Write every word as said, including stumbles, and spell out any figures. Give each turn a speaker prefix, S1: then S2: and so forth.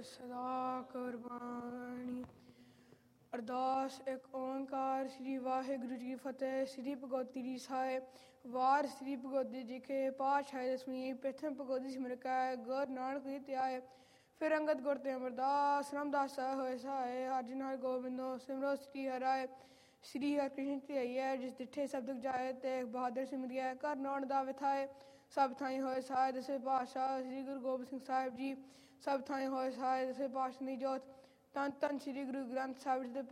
S1: ਸਦਾ ਕੁਰਬਾਨੀ। ਅਰਦਾਸ ਇੱਕ ਓਂਕਾਰ ਸ੍ਰੀ ਵਾਹਿਗੁਰੂ ਜੀ ਕੀ ਫਤਿਹ। ਸ੍ਰੀ ਭਗਵਤੀ ਜੀ ਸਾਹਿਬ ਵਾਰ ਸ੍ਰੀ ਭਗਵਤੀ ਜੀ ਕੇ ਪਾਤਸ਼ਾਹੀ ਦਸਵੀਂ ਪ੍ਰਥਮ ਭਗਵਤੀ ਸਿਮਰ ਕੈ ਗੁਰ ਨਾਨਕ ਜੀ ਧਿਆਏ। ਫਿਰ ਅੰਗਦ ਗੁਰ ਤੇ ਅਮਰਦਾਸ ਰਾਮਦਾਸ ਹੋਏ ਸਹਾਏ। ਹਰਿ ਨਾਲ ਗੋਬਿੰਦੋ ਸਿਮਰੋ ਸ੍ਰੀ ਹਰਿ। ਸ੍ਰੀ ਹਰਿਕ੍ਰਿਸ਼ਨ ਧਿਆਈਐ ਜਿਸ ਡਿਠੇ ਸਭ ਦੁਖ ਜਾਏ। ਤੇਗ ਬਹਾਦਰ ਸਿਮਰਿਐ ਘਰ ਨਾਉਣ ਦਾ ਵਿਥਾਏ। ਸਭ ਥਾਈਂ ਹੋਏ ਸਹਾਏ ਦਸੇ ਪਾਤਸ਼ਾਹ ਸ੍ਰੀ ਗੁਰੂ ਗੋਬਿੰਦ ਸਿੰਘ ਸਾਹਿਬ ਜੀ। ਸਭ ਥਾਈਂ ਹੋਏ ਸਹਾਏ ਦਸੇ ਪਾਤਸ਼ਾਹ ਦੀ ਜੋਤ। ਧੰਨ ਧੰਨ ਸ੍ਰੀ ਗੁਰੂ ਗ੍ਰੰਥ ਸਾਹਿਬ ਜੀ ਦੇ